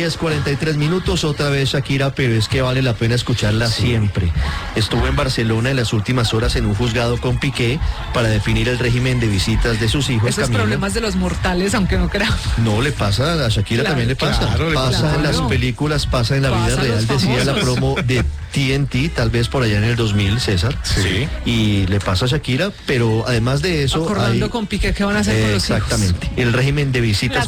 10:43, otra vez Shakira, pero es que vale la pena escucharla siempre. Estuvo en Barcelona en las últimas horas en un juzgado con Piqué para definir el régimen de visitas de sus hijos. Esos problemas de los mortales, aunque no creamos. No le pasa, a Shakira también le pasa. Pasa en las películas, pasa en la vida real, decía la promo de TNT, tal vez por allá en el 2000, César. Sí. Y le pasa a Shakira, pero además de eso... Acordando con Piqué qué van a hacer con los hijos. Exactamente. El régimen de visitas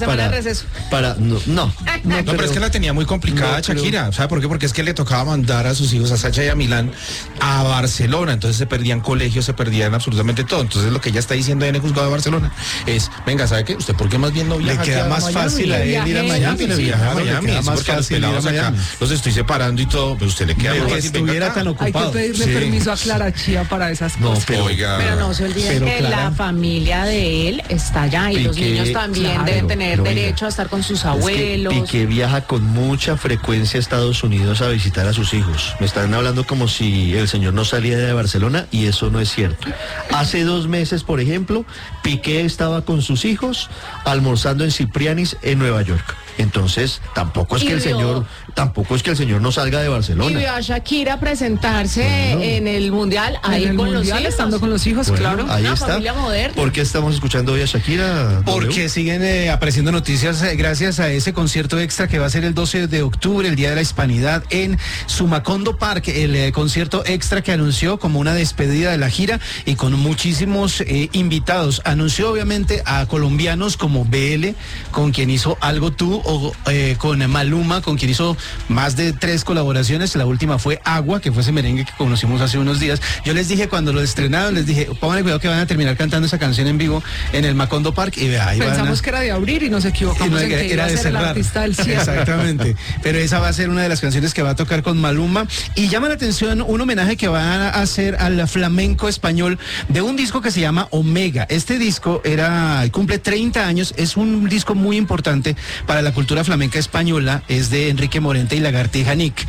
pero es que la tenía muy complicada Shakira. ¿Sabe por qué? Porque es que le tocaba mandar a sus hijos a Sacha y a Milán a Barcelona. Entonces se perdían colegios, se perdían absolutamente todo. Entonces lo que ella está diciendo en el juzgado de Barcelona es, venga, ¿sabe qué? ¿Usted por qué más bien no viaja? Le queda más fácil a él ir a Miami. Le viaja a Miami. Es porque a los pelados acá los estoy separando y todo, pero usted le queda más fácil. Estuviera tan ocupado. Hay que pedirle permiso a Clara Chía para esas cosas. Pero no se olviden que la familia de él está allá y los niños también deben tener derecho a estar con sus abuelos. Piqué viaja con mucha frecuencia a Estados Unidos a visitar a sus hijos. Me están hablando como si el señor no salía de Barcelona y eso no es cierto. Hace 2 meses, por ejemplo, Piqué estaba con sus hijos almorzando en Ciprianis en Nueva York. Entonces, tampoco es que el señor no salga de Barcelona. Y vio a Shakira presentarse en el Mundial, ahí con los hijos. Estando con los hijos, claro. Ahí Una está. familia moderna. ¿Por qué estamos escuchando hoy a Shakira? Porque siguen apareciendo noticias gracias a ese concierto extra que va a ser el 12 de octubre, el Día de la Hispanidad, en Sumacondo Park, el concierto extra que anunció como una despedida de la gira y con muchísimos invitados. Anunció obviamente a colombianos como BL, con quien hizo Algo Tú, o con Maluma, con quien hizo más de 3 colaboraciones. La última fue Agua, que fue ese merengue que conocimos hace unos días. Yo les dije cuando lo estrenaron, les dije, pónganle cuidado que van a terminar cantando esa canción en vivo en el Macondo Park, y vea, ahí pensamos que era de abrir y nos equivocamos en que era de cerrar. El artista del cierre. Exactamente, pero esa va a ser una de las canciones que va a tocar con Maluma, y llama la atención un homenaje que van a hacer al flamenco español de un disco que se llama Omega. Este disco cumple 30 años, es un disco muy importante para la cultura flamenca española, es de Enrique Morente y Lagartija Nick.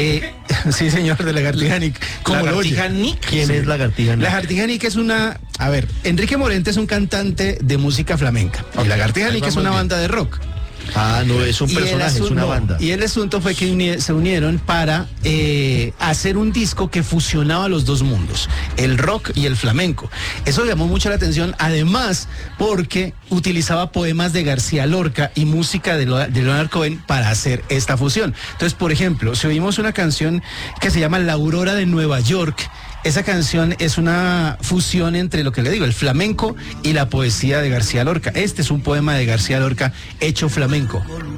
Sí, señor, de Lagartija Nick. ¿Lagartija Nick? ¿Quién es Lagartija Nick? Lagartija Nick es Enrique Morente es un cantante de música flamenca. Y Lagartija Nick es una banda de rock. Ah, no es un personaje, es una banda. Y el asunto fue que se unieron para hacer un disco que fusionaba los dos mundos, el rock y el flamenco. Eso llamó mucho la atención, además porque utilizaba poemas de García Lorca y música de Leonard Cohen para hacer esta fusión. Entonces, por ejemplo, si oímos una canción que se llama La Aurora de Nueva York, esa canción es una fusión entre lo que le digo, el flamenco y la poesía de García Lorca. Este es un poema de García Lorca hecho flamenco.